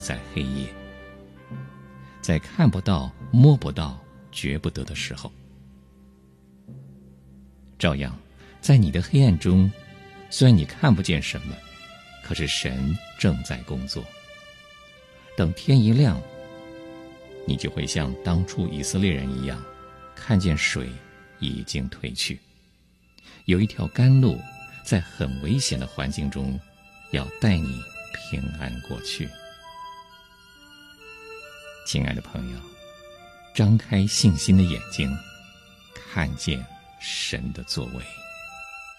在黑夜，在看不到、摸不到、觉不得的时候。照样，在你的黑暗中，虽然你看不见什么，可是神正在工作。等天一亮，你就会像当初以色列人一样，看见水已经退去，有一条甘路，在很危险的环境中，要带你平安过去。亲爱的朋友，张开信心的眼睛，看见神的作为。